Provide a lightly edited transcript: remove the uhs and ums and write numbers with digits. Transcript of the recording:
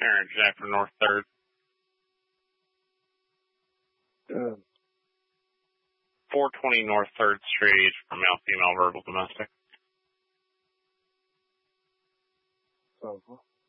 Aaron Jack from North 3rd. Good. 420 North 3rd Street for male, female, verbal, domestic. So,